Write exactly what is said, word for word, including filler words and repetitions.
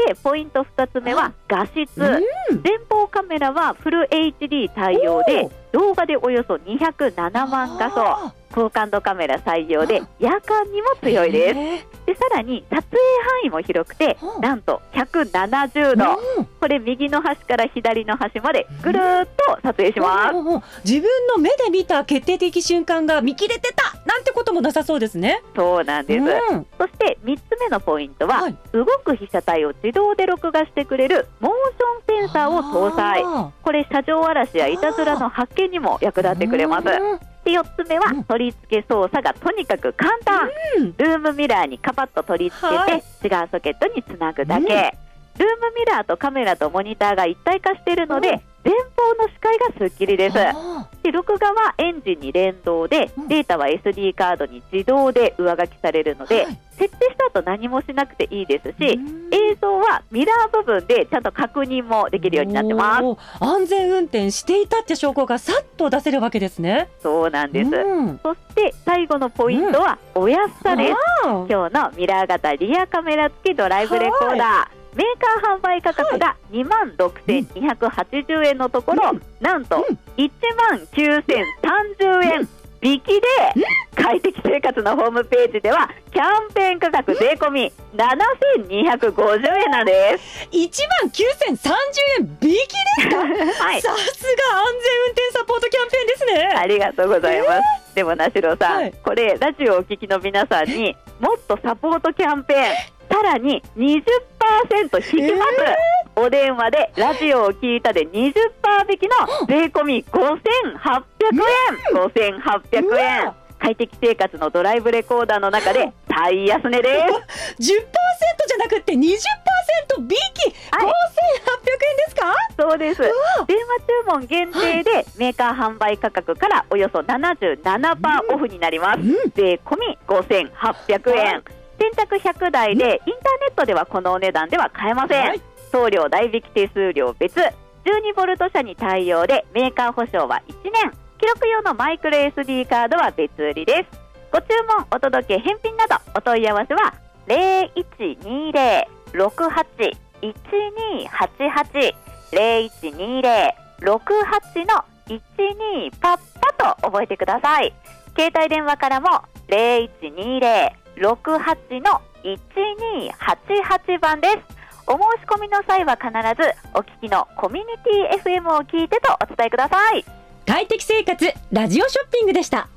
してポイントふたつめは画質、うん、前方カメラはフル エイチディー 対応で動画でおよそにひゃくななまん画素、高感度カメラ採用で夜間にも強いです。でさらに撮影範囲も広くてなんとひゃくななじゅうど、うん、これ右の端から左の端までぐるーっと撮影します、うんうんうん、 自分の目で見た決定的瞬間が見切れてたなんてこともなさそうですね。 そうなんです、うん、そしてみっつめのポイントは、はい、動く被写体を自動で録画してくれるモーションセンサーを搭載。これ車上荒らしやいたずらの発見にも役立ってくれます。でよっつめは、うん、取り付け操作がとにかく簡単、うん、ルームミラーにカパッと取り付けて、はい、違うソケットにつなぐだけ、うん、ルームミラーとカメラとモニターが一体化しているので、うん、前方の視界がすっきりです。で録画はエンジンに連動で、うん、データは エスディー カードに自動で上書きされるので、はい、設定した後何もしなくていいですし、映像はミラー部分でちゃんと確認もできるようになってます。 安全運転していたって証拠がさっと出せるわけですね。 そうなんです、うん、そして最後のポイントはお安さです、うん、今日のミラー型リアカメラ付きドライブレコーダー、メーカー販売価格がにまんろくせんにひゃくはちじゅうえんのところ、うん、なんといちまんきゅうせんさんじゅうえん引きで、快適生活のホームページではキャンペーン価格税込みななせんにひゃくごじゅうえんなんです。 いちまんきゅうせんさんじゅうえん引きですか、はい、さすが安全運転サポートキャンペーンですね。 ありがとうございます、えー、でもなしろさん、はい、これラジオをお聞きの皆さんにもっとサポートキャンペーンさらに にじゅっパーセント 引きます、えー、お電話でラジオを聞いたで にじゅっパーセント 引きの税込みごせんはっぴゃくえん、ごせんはっぴゃくえん、快適生活のドライブレコーダーの中で最安値です。 じゅっパーセント じゃなくて にじゅっパーセント 引き、はい、ごせんはっぴゃくえんですか。 そうです。電話注文限定でメーカー販売価格からおよそ ななじゅうななパーセント オフになります、うん、税込みごせんはっぴゃくえん、はい、先着ひゃくだいでインターネットではこのお値段では買えません、はい、送料代引き手数料別、じゅうにボルト車に対応でメーカー保証はいちねん、記録用のマイクロ エスディー カードは別売りです。ご注文、お届け、返品などお問い合わせは ゼロいちにゼロ ろくはち いちにはちはち ゼロいちにゼロ ろくはち のいちにパッパと覚えてください。携帯電話からもゼロいちにゼロ ろくはち のいちにはちはちばんです。お申し込みの際は必ずお聞きのコミュニティ エフエム を聞いてとお伝えください。 快適生活ラジオショッピングでした。